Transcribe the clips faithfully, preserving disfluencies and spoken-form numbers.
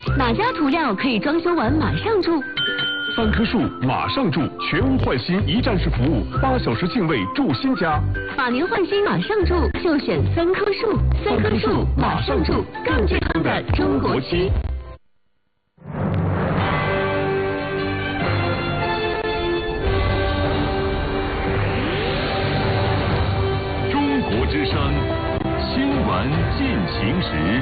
哪家涂料可以装修完马上住？ 三棵树马上住，全屋换新一站式服务，八小时净位住新家。 把您换新马上住，就选三棵树。三棵树马上住，更健康的中国区。 中国之声，新闻进行时。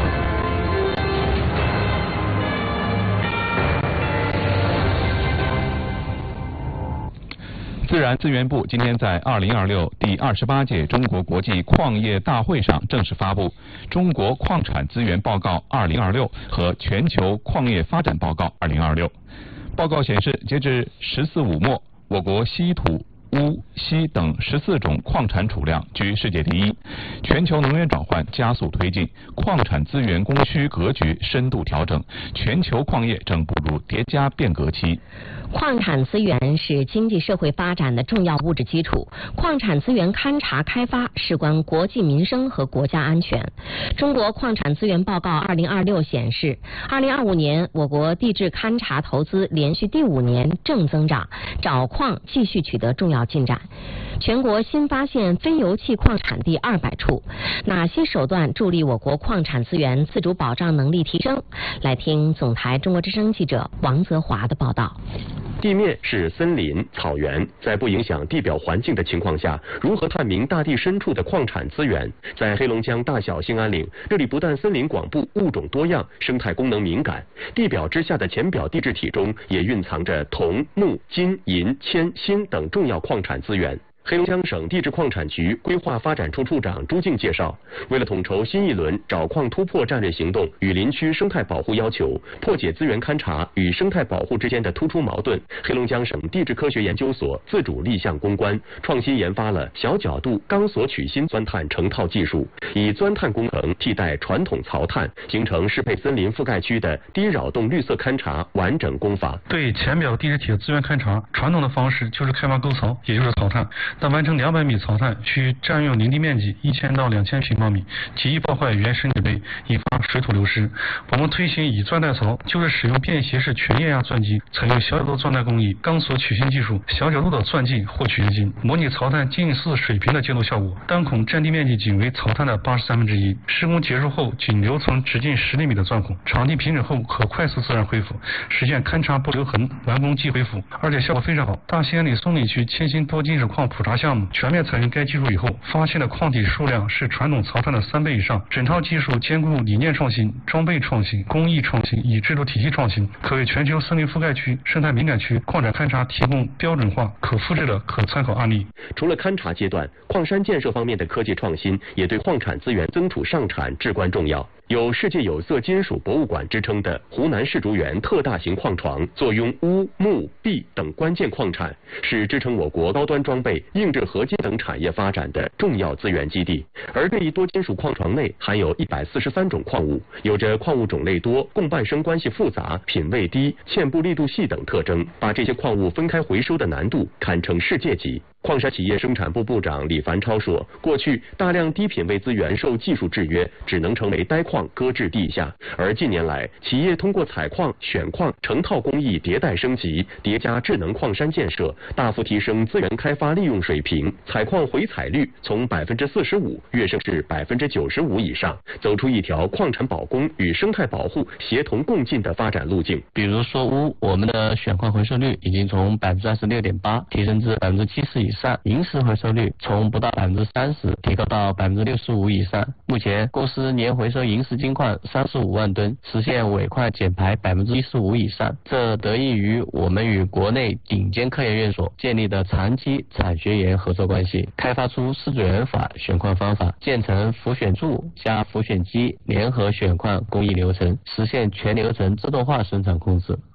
自然资源部今天在二零二六第二十八届中国国际矿业大会上正式发布《中国矿产资源报告二零二六》和《全球矿业发展报告二零二六》。报告显示，截至十四五末，我国稀土、钨、锡等十四种矿产储量居世界第一，全球能源转换加速推进，矿产资源供需格局深度调整，全球矿业正步入叠加变革期。 矿产资源是经济社会发展的重要物质基础，矿产资源勘察开发事关国计民生和国家安全。中国矿产资源报告二零二六显示，二零二五年我国地质勘察投资连续第五年正增长，找矿继续取得重要进展。全国新发现非油气矿产地二百处，哪些手段助力我国矿产资源自主保障能力提升？来听总台中国之声记者王泽华的报道。 地面是森林、草原，在不影响地表环境的情况下，如何探明大地深处的矿产资源？在黑龙江大小兴安岭，这里不但森林广布、物种多样、生态功能敏感，地表之下的浅表地质体中也蕴藏着铜、钼、金、银、铅、锌等重要矿产资源。黑龙江省地质矿产局规划发展处处长朱静介绍，为了统筹新一轮找矿突破战略行动与林区生态保护要求，破解资源勘察与生态保护之间的突出矛盾，黑龙江省地质科学研究所自主立项攻关，创新研发了小角度钢索取芯钻探成套技术，以钻探工程替代传统槽探，形成适配森林覆盖区的低扰动绿色勘察完整工法。 对浅表地质体的资源勘察，传统的方式就是开挖沟槽，也就是槽探。但完成两百米槽探需占用林地面积一千到两千平方米，极易破坏原生植被，引发水土流失。我们推行以钻带槽，就是使用便携式全液压钻机，采用小角度钻带工艺、钢索取芯技术，小角度的钻进获取冶金，模拟槽探近似水平的接头效果。单孔占地面积仅为槽探的八十三分之一，施工结束后仅留存直径十厘米的钻孔，场地平整后可快速自然恢复，实现勘察不留痕，完工即恢复，而且效果非常好。大兴安岭松里区铅锌多金属矿普查项目全面采用该技术以后，发现的矿体数量是传统槽探的三倍以上。整套技术兼顾理念创新、装备创新、工艺创新与制度体系创新，可为全球森林覆盖区、生态敏感区矿产勘察提供标准化、可复制的可参考案例。 除了勘察阶段，矿山建设方面的科技创新也对矿产资源增储上产至关重要。有世界有色金属博物馆之称的湖南世竹园特大型矿床，坐拥钨、钼、铋等关键矿产，是支撑我国高端装备、硬质合金等产业发展的重要资源基地。而这一多金属矿床内含有一百四十三种矿物，有着矿物种类多、共伴生关系复杂、品位低、嵌布力度细等特征，把这些矿物分开回收的难度堪称世界级。矿山企业生产部部长李凡超说，过去大量低品位资源受技术制约，只能成为呆矿搁置地下，而近年来企业通过采矿、选矿、成套工艺迭代升级，叠加智能矿山建设，大幅提升资源开发利用水平，采矿回采率从百分之四十五跃升至百分之九十五以上，走出一条矿产保供与生态保护协同共进的发展路径。 比如说钨，我们的选矿回收率已经从百分之二十六点八提升至百分之七十以上。上，银石回收率从不到百分之三十提高到百分之六十五以上。目前公司年回收银石金矿三十五万吨，实现尾矿减排百分之一十五以上。这得益于我们与国内顶尖科研院所建立的长期产学研合作关系，开发出世竹园法选矿方法，建成浮选柱加浮选机联合选矿工艺流程，实现全流程自动化生产控制。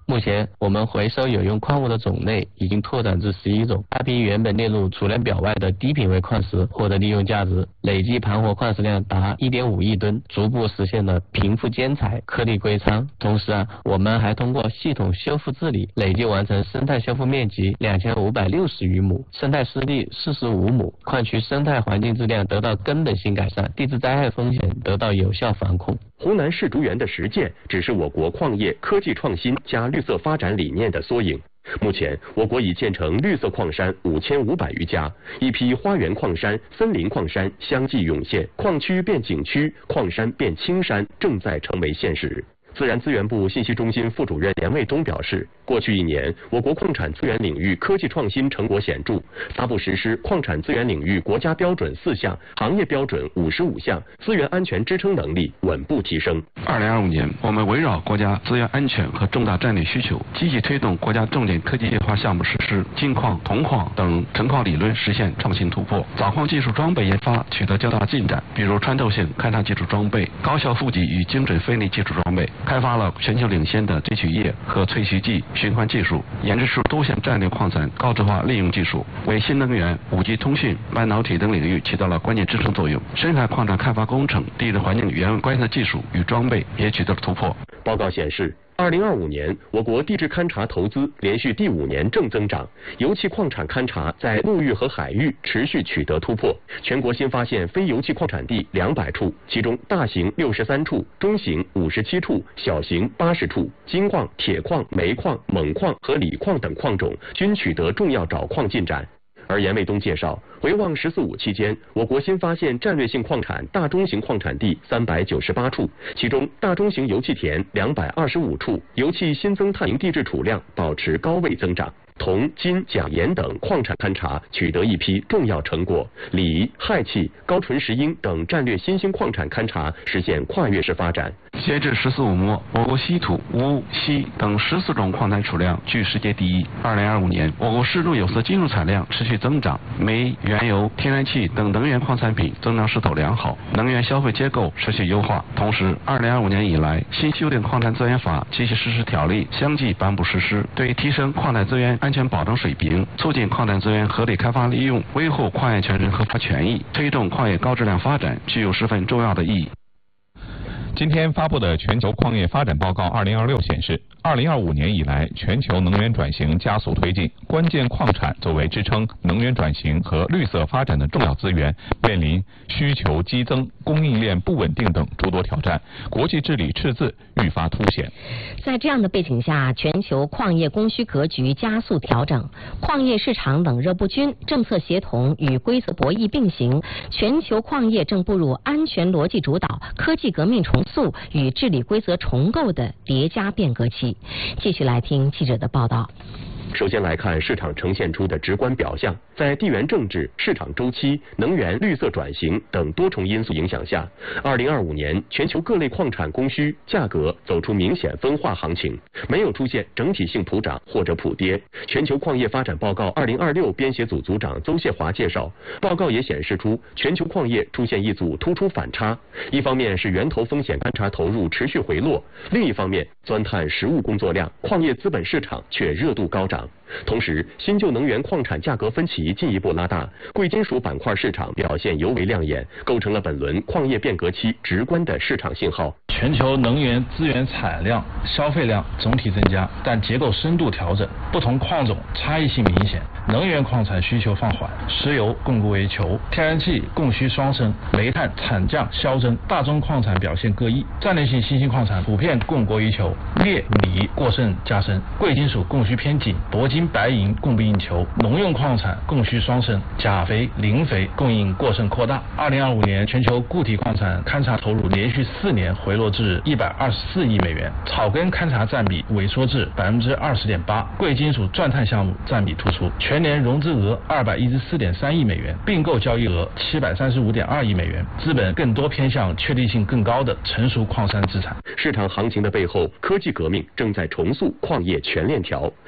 目前我们回收有用矿物的种类已经拓展至十一种，大批原本列入储量表外的低品位矿石获得利用价值，累计盘活矿石量达 一点五亿吨，逐步实现了贫富兼采、颗粒归仓。同时啊，我们还通过系统修复治理，累计完成生态修复面积两千五百六十余亩，生态湿地四十五亩，矿区生态环境质量得到根本性改善，地质灾害风险得到有效防控。 湖南世竹园的实践只是我国矿业科技创新加绿色发展理念的缩影。目前，我国已建成绿色矿山五千五百余家，一批花园矿山、森林矿山相继涌现，矿区变景区，矿山变青山，正在成为现实。自然资源部信息中心副主任连卫东表示，过去一年，我国矿产资源领域科技创新成果显著，发布实施矿产资源领域国家标准四项，行业标准五十五项，资源安全支撑能力稳步提升。 二零二五年，我们围绕国家资源安全和重大战略需求，积极推动国家重点科技计划项目实施，金矿、铜矿等成矿理论实现创新突破，早矿技术装备研发取得较大进展，比如穿透性勘探技术装备、高效负极与精准分离技术装备。开发了全球领先的萃取液和萃取剂循环技术，研制出多项战略矿产高质化利用技术，为新能源、五 G 通讯、半导体等领域起到了关键支撑作用。深海矿产开发工程、地质环境原观测技术与装备也取得了突破。 报告显示，二零二五年，我国地质勘察投资连续第五年正增长，油气矿产勘察在陆域和海域持续取得突破，全国新发现非油气矿产地两百处，其中大型六十三处，中型五十七处，小型八十处。金矿、铁矿、煤矿、锰矿和锂矿等矿种均取得重要找矿进展。而严卫东介绍，回望“十四五”期间，我国新发现战略性矿产大中型矿产地三百九十八处，其中大中型油气田两百二十五处，油气新增探明地质储量保持高位增长。铜、金、钾、盐等矿产勘察取得一批重要成果，锂、氦气、高纯石英等战略新兴矿产勘察实现跨越式发展。 截至“十四五”末，我国稀土、钨、锡等十四种矿产储量居世界第一。二零二五年，我国湿度有色金属产量持续增长，煤、原油、天然气等能源矿产品增长势头良好，能源消费结构持续优化。同时，二零二五年以来，新修订矿产资源法及其实施条例相继颁布实施，对提升矿产资源安全保障水平，促进矿产资源合理开发利用，维护矿业权人合法权益，推动矿业高质量发展，具有十分重要的意义。 今天发布的全球矿业发展报告二零二六显示，二零二五年以来，全球能源转型加速推进，关键矿产作为支撑能源转型和绿色发展的重要资源，面临需求激增、供应链不稳定等诸多挑战，国际治理赤字愈发凸显。 在这样的背景下，全球矿业供需格局加速调整，矿业市场冷热不均，政策协同与规则博弈并行，全球矿业正步入安全逻辑主导、科技革命重塑与治理规则重构的叠加变革期。继续来听记者的报道。 首先来看市场呈现出的直观表象，在地缘政治、市场周期、能源绿色转型等多重因素影响下，二零二五年全球各类矿产供需价格走出明显分化行情，没有出现整体性普涨或者普跌。全球矿业发展报告二零二六编写组组长邹谢华介绍，报告也显示出全球矿业出现一组突出反差，一方面是源头风险勘察投入持续回落，另一方面钻探实务工作量，矿业资本市场却热度高涨。同时，新旧能源矿产价格分歧进一步拉大，贵金属板块市场表现尤为亮眼，构成了本轮矿业变革期直观的市场信号。 全球能源资源产量、消费量总体增加，但结构深度调整，不同矿种差异性明显。能源矿产需求放缓，石油供过于求，天然气供需双升，煤炭产降消增，大宗矿产表现各异。战略性新兴矿产普遍供过于求，镍、锂过剩加深，贵金属供需偏紧，铂金、白银供不应求，农用矿产供需双升，钾肥、磷肥供应过剩扩大。二零二五年全球固体矿产勘察投入连续四年回落至一百二十四亿美元，草根勘察占比萎缩至百分之二十点八，贵金属钻探项目占比突出，全年融资额二百一十四点三亿美元，并购交易额七百三十五点二亿美元，资本更多偏向确定性更高的成熟矿山资产。 市场行情的背后，科技革命正在重塑矿业全链条，新质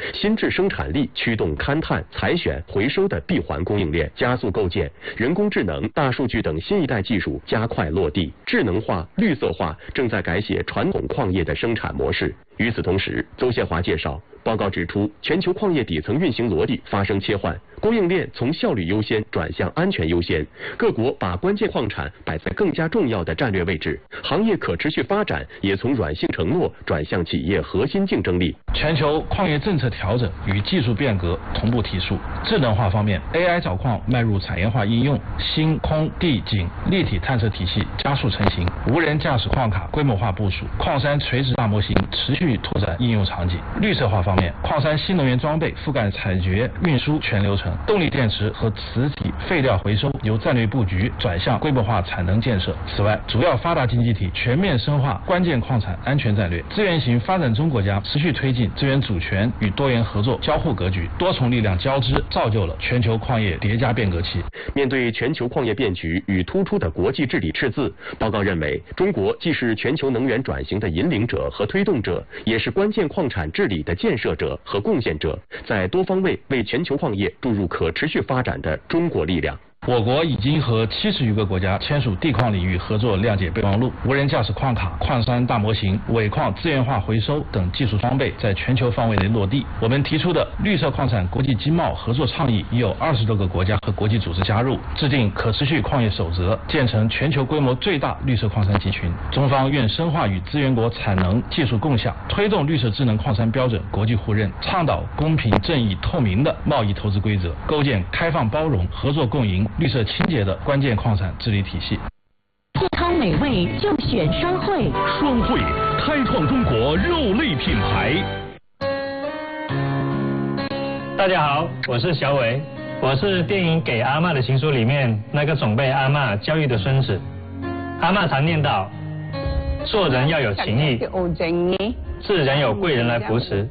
生产力驱动勘探、采选、回收的闭环供应链加速构建，人工智能、大数据等新一代技术加快落地，智能化、绿色化正在改写传统矿业的生产模式。与此同时，邹宪华介绍，报告指出，全球矿业底层运行逻辑发生切换，供应链从效率优先转向安全优先，各国把关键矿产摆在更加重要的战略位置，行业可持续发展也从软性承诺转向企业核心竞争力。 全球矿业政策调整与技术变革同步提速。智能化方面 ，A I 找矿迈入产业化应用，新空地景立体探测体系加速成型，无人驾驶矿卡规模化部署，矿山垂直大模型持续拓展应用场景。绿色化方面，矿山新能源装备覆盖采掘、运输全流程，动力电池和磁体废料回收由战略布局转向规模化产能建设。此外，主要发达经济体全面深化关键矿产安全战略，资源型发展中国家持续推进资源主权与多元合作交互格局，多重力量交织，造就了全球矿业叠加变革期。 面对全球矿业变局与突出的国际治理赤字，报告认为，中国既是全球能源转型的引领者和推动者，也是关键矿产治理的建设者和贡献者，在多方位为全球矿业注入可持续发展的中国力量。 我国已经和七十余个国家签署地矿领域合作谅解备忘录，无人驾驶矿卡、矿山大模型、尾矿资源化回收等技术装备在全球范围内落地。我们提出的绿色矿产国际经贸合作倡议已有二十多个国家和国际组织加入，制定可持续矿业守则，建成全球规模最大绿色矿山集群。中方愿深化与资源国产能技术共享，推动绿色智能矿山标准国际互认，倡导公平、正义、透明的贸易投资规则，构建开放包容、合作共赢、绿色清洁的关键矿产治理体系。 健康美味就选双汇， 双汇开创中国肉类品牌。 大家好，我是小伟，我是电影《给阿嬷的情书》里面那个总被阿嬷教育的孙子。阿嬷常念叨，做人要有情义，自然有贵人来扶持。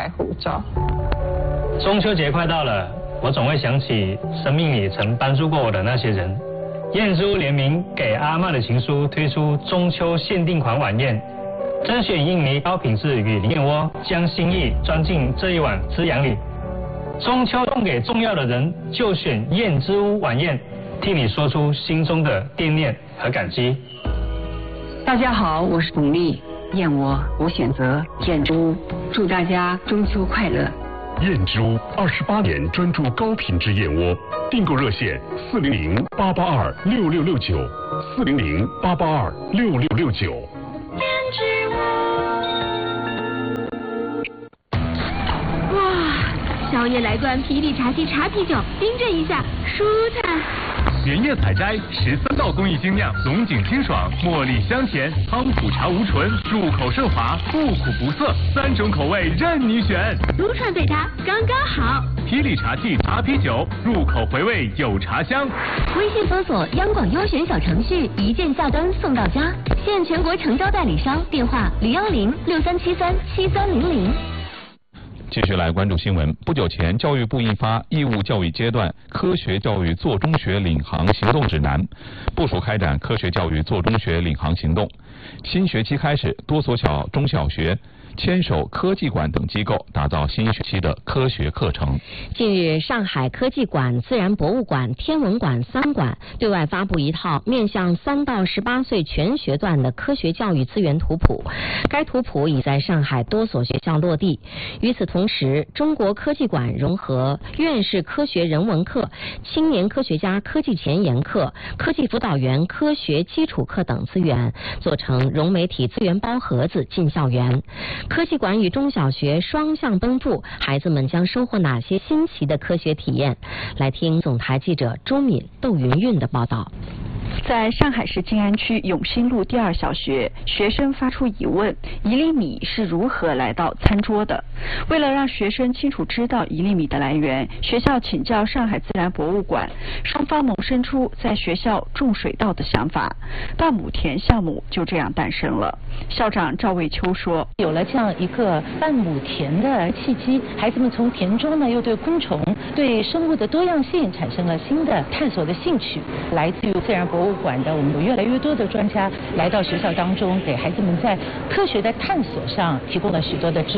中秋节快到了，我总会想起生命里曾帮助过我的那些人。燕之屋联名给阿嬷的情书推出中秋限定款晚宴，甄选印尼高品质与灵燕窝，将心意装进这一碗滋养里。中秋送给重要的人，就选燕之屋晚宴，替你说出心中的惦念和感激。 大家好，我是董丽，燕窝我选择燕之屋，祝大家中秋快乐。 燕之屋二十八年专注高品质燕窝，订购热线四零零八八二六六六九，四零零八八二六六六九。 哇，宵夜来罐霹雳茶系茶啤酒，冰镇一下，舒坦。 原叶采摘，十三道工艺精酿，龙井清爽，茉莉香甜，汤普茶无醇，入口顺滑，不苦不涩，三种口味任你选。 撸串对它刚刚好。 霹雳茶系茶啤酒，入口回味有茶香。 微信搜索央广优选小程序，一键下单送到家。现全国成交代理商，电话零幺零六三七三七三零零。 继续来关注新闻。不久前，教育部印发《义务教育阶段科学教育做中学领航行动指南》，部署开展科学教育做中学领航行动。新学期开始，多所小中小学牵手科技馆等机构，打造新学期的科学课程。 近日，上海科技馆、自然博物馆、天文馆三馆对外发布一套面向三到十八岁全学段的科学教育资源图谱。该图谱已在上海多所学校落地。与此同时，中国科技馆融合院士科学人文课、青年科学家科技前沿课、科技辅导员科学基础课等资源，做成融媒体资源包盒子进校园。科技馆与中小学双向奔赴，孩子们将收获哪些新奇的科学体验？来听总台记者周敏、窦云韵的报道。 在上海市静安区永新路第二小学，学生发出疑问：一粒米是如何来到餐桌的？为了让学生清楚知道一粒米的来源，学校请教上海自然博物馆，双方萌生出在学校种水稻的想法，半亩田项目就这样诞生了。校长赵卫秋说： 有了这样一个半亩田的契机，孩子们从田中呢又对昆虫、对生物的多样性产生了新的探索的兴趣。来自于自然博物馆的我们有越来越多的专家来到学校当中，给孩子们在科学的探索上提供了许多的支持。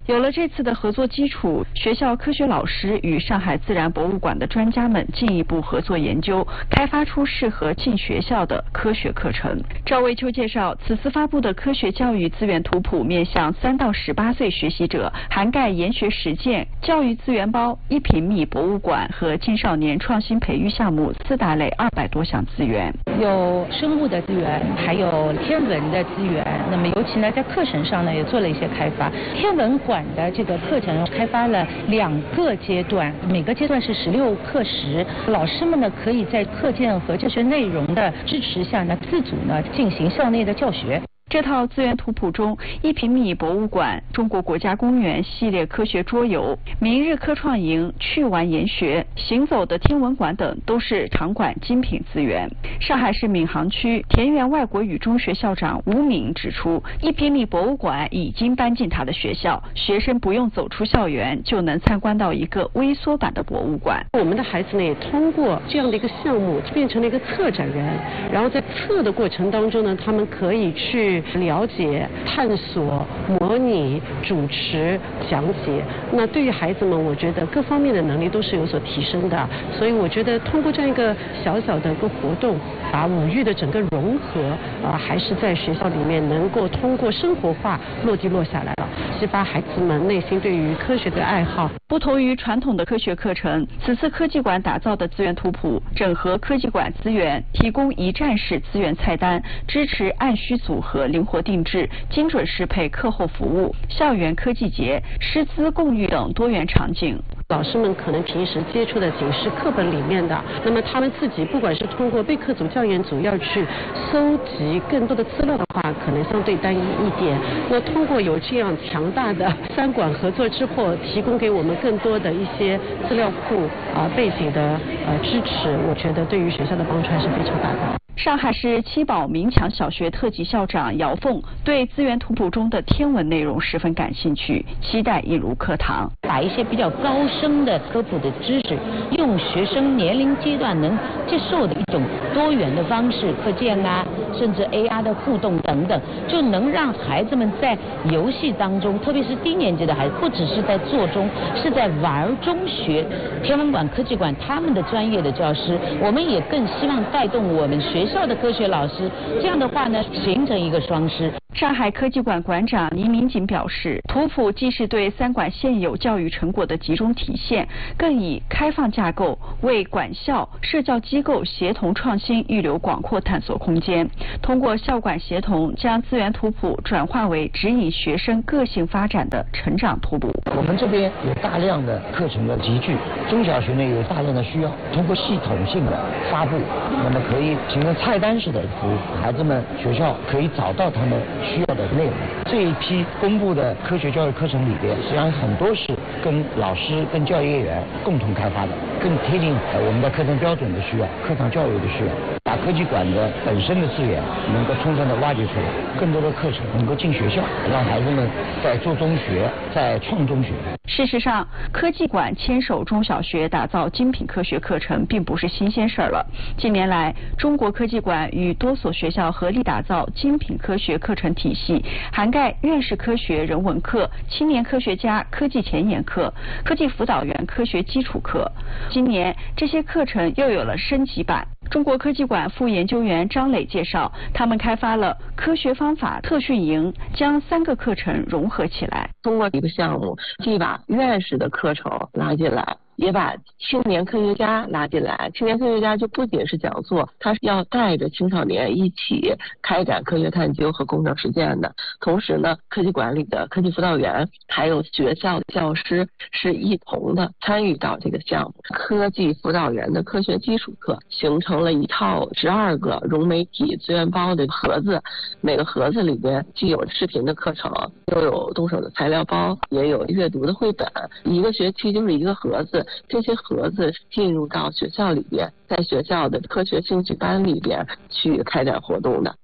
有了这次的合作基础，学校科学老师与上海自然博物馆的专家们进一步合作研究，开发出适合进学校的科学课程。赵卫秋介绍，此次发布的科学教育资源图谱面向三到十八岁学习者，涵盖研学实践、教育资源包、一平米博物馆和青少年创新培育项目四大类二百多项资源， 有生物的资源，还有天文的资源。那么尤其呢，在课程上呢，也做了一些开发。天文馆的这个课程开发了两个阶段，每个阶段是十六课时，老师们呢可以在课件和教学内容的支持下呢，自主呢进行校内的教学。 这套资源图谱中，一平米博物馆、中国国家公园系列科学桌游、明日科创营、趣玩研学、行走的天文馆等都是场馆精品资源。上海市闵行区田园外国语中学校长吴敏指出，一平米博物馆已经搬进他的学校，学生不用走出校园就能参观到一个微缩版的博物馆。 我们的孩子呢，也通过这样的一个项目变成了一个策展人，然后在策的过程当中呢，他们可以去了解、探索、模拟、主持、讲解。那对于孩子们，我觉得各方面的能力都是有所提升的。所以我觉得通过这样一个小小的一个活动，把五育的整个融合啊、呃，还是在学校里面能够通过生活化落地落下来了，激发孩子们内心对于科学的爱好。 不同于传统的科学课程，此次科技馆打造的资源图谱整合科技馆资源，提供一站式资源菜单，支持按需组合、灵活定制、精准适配课后服务、校园科技节、师资共育等多元场景。 老师们可能平时接触的仅是课本里面的，那么他们自己不管是通过备课组、教研组要去搜集更多的资料的话，可能相对单一一点。那通过有这样强大的三馆合作之后，提供给我们更多的一些资料库啊、呃、背景的呃支持，我觉得对于学校的帮助还是非常大的。 上海市七宝明强小学特级校长姚凤对资源图谱中的天文内容十分感兴趣，期待引入课堂， 把一些比较高深的科普的知识，用学生年龄阶段能接受的一种多元的方式，课件啊，甚至 A R 的互动等等，就能让孩子们在游戏当中，特别是低年级的孩子，不只是在做中，是在玩中学。天文馆、科技馆他们的专业的教师，我们也更希望带动我们学校的科学老师，这样的话呢，形成一个双师。 上海科技馆馆长倪明锦表示，图谱既是对三馆现有教育成果的集中体现，更以开放架构为管校、社教机构协同创新预留广阔探索空间。通过校管协同，将资源图谱转化为指引学生个性发展的成长图谱。 我们这边有大量的课程的集聚，中小学呢有大量的需要，通过系统性的发布，那么可以形成菜单式的服务，孩子们学校可以找到他们需要的内容。这一批公布的科学教育课程里边，实际上很多是跟老师、跟教育业员共同开发的，更贴近我们的课程标准的需要、课堂教育的需要，把科技馆的本身的资源能够充分的挖掘出来，更多的课程能够进学校，让孩子们在做中学，在创中学。 事实上，科技馆牵手中小学打造精品科学课程并不是新鲜事儿了。近年来，中国科技馆与多所学校合力打造精品科学课程体系，涵盖院士科学人文课、青年科学家科技前沿课、科技辅导员科学基础课。今年这些课程又有了升级版。中国科技馆副研究员张磊介绍，他们开发了科学方法特训营，将三个课程融合起来。 通过一个项目，既把院士的课程拉进来，也把青年科学家拉进来。青年科学家就不仅是讲座，他是要带着青少年一起开展科学探究和工程实践的。同时呢，科技馆里的科技辅导员还有学校的教师是一同的参与到这个项目。科技辅导员的科学基础课形成了一套十二个融媒体资源包的盒子，每个盒子里边既有视频的课程，又有动手的材料包，也有阅读的绘本。一个学期就是一个盒子，这些盒子进入到学校里边，在学校的科学兴趣班里边去开展活动的。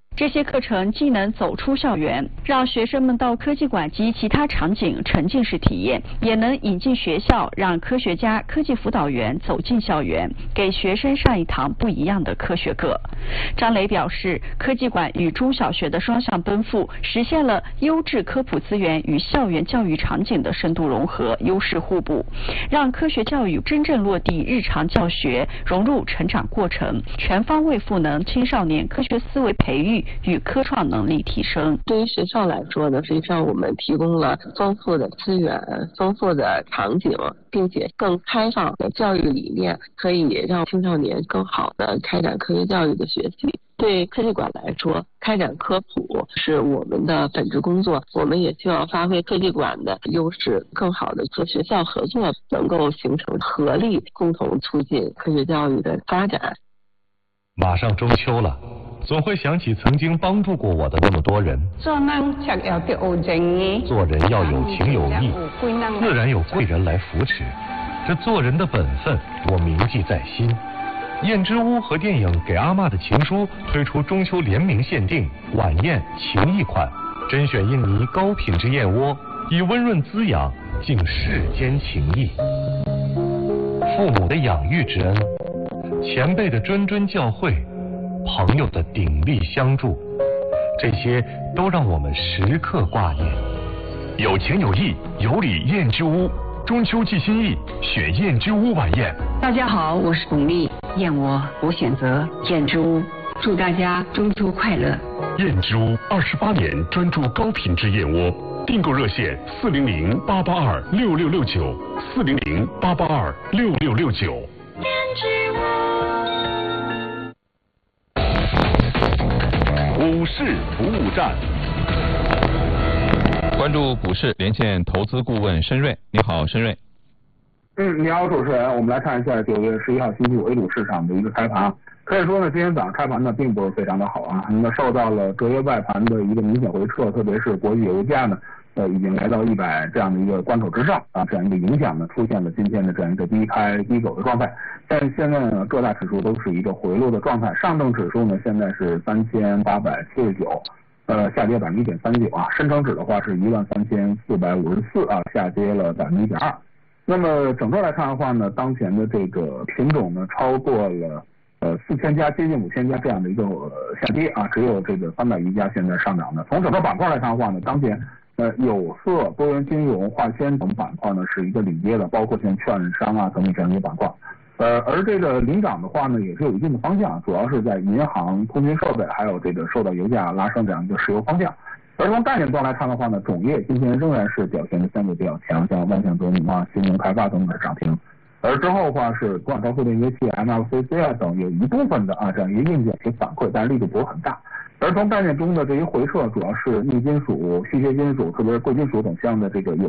这些课程既能走出校园，让学生们到科技馆及其他场景沉浸式体验，也能引进学校，让科学家、科技辅导员走进校园，给学生上一堂不一样的科学课。张磊表示，科技馆与中小学的双向奔赴，实现了优质科普资源与校园教育场景的深度融合、优势互补，让科学教育真正落地日常教学，融入成长过程，全方位赋能青少年科学思维培育与科创能力提升。 对于学校来说呢，实际上我们提供了丰富的资源、丰富的场景，并且更开放的教育理念，可以让青少年更好的开展科学教育的学习。对科技馆来说，开展科普是我们的本职工作，我们也希望发挥科技馆的优势，更好的和学校合作，能够形成合力，共同促进科学教育的发展。 马上中秋了，总会想起曾经帮助过我的那么多人。做人要有情有义，自然有贵人来扶持，这做人的本分我铭记在心。燕之屋和电影《给阿嬷的情书》推出中秋联名限定晚宴情谊款，甄选印尼高品质燕窝，以温润滋养敬世间情谊。父母的养育之恩，前辈的谆谆教诲，朋友的鼎力相助，这些都让我们时刻挂念。 有情有义，有礼燕之屋，中秋寄心意，选燕之屋晚宴。 大家好，我是巩俐，燕窝我选择燕之屋，祝大家中秋快乐。 燕之屋二十八年专注高品质燕窝，订购热线四零零八八二六六六九，四零零八八二六六六九。燕之屋。股市服务站，关注股市，连线投资顾问申瑞。你好，申瑞。 嗯，你好，主持人。我们来看一下九月十一号星期五 A 股市场的一个开盘。可以说呢，今天早上开盘呢并不是非常的好啊，那么受到了隔夜外盘的一个明显回撤，特别是国际油价呢，呃，已经来到一百这样的一个关口之上啊，这样一个影响呢，出现了今天的这样一个低开低走的状态。但现在呢，各大指数都是一个回落的状态，上证指数呢现在是三千八百七十九。呃，下跌百分之一点三九啊，深成指的话是一万三千四百五十四啊，下跌了百分之一点二。那么整个来看的话呢，当前的这个品种呢超过了呃四千家，接近五千家这样的一个、呃、下跌啊，只有这个三百一家现在上涨的。从整个板块来看的话呢，当前呃有色、多元金融、化纤等板块呢是一个领跌的，包括像券商啊等等这样一些板块。呃，而这个领涨的话呢，也是有一定的方向，主要是在银行、通讯设备，还有这个受到油价拉升这样一个石油方向。而从概念端来看的话呢，种业今天仍然是表现的相对比较强，像万象德努啊、新能开发等等的涨停。而之后的话是国产高速链接器、M L C C 啊等有一部分的啊这样一个硬件去反馈，但是力度不是很大。而从概念中的这些回撤，主要是镍金属、稀缺金属，特别是贵金属等项的这个有